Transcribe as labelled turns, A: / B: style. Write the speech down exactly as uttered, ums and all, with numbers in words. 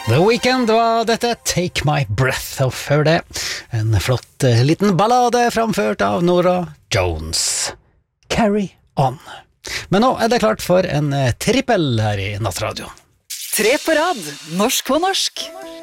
A: The Weeknd var dette, Take My Breath, og før det en flott eh, liten ballade framført av Norah Jones, Carry On. Men nå er det klart for en eh, trippel her i Nattradio.
B: Tre på rad, norsk på norsk.